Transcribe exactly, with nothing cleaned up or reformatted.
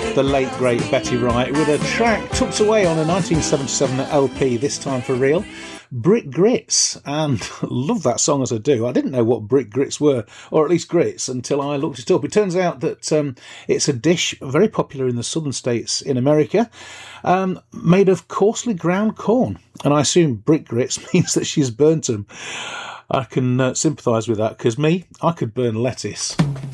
the late, great Betty Wright, with a track tucked away on a nineteen seventy-seven L P, this time for real, Brick Grits. And love that song as I do. I didn't know what brick grits were, or at least grits, until I looked it up. It turns out that um, it's a dish very popular in the southern states in America, um, made of coarsely ground corn. And I assume brick grits means that she's burnt them. I can uh, sympathise with that, because me, I could burn lettuce.